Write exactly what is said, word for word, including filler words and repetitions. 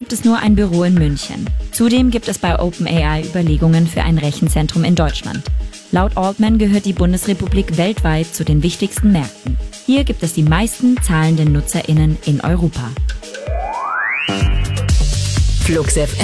gibt es nur ein Büro in München. Zudem gibt es bei OpenAI Überlegungen für ein Rechenzentrum in Deutschland. Laut Altman gehört die Bundesrepublik weltweit zu den wichtigsten Märkten. Hier gibt es die meisten zahlenden NutzerInnen in Europa. Flux F M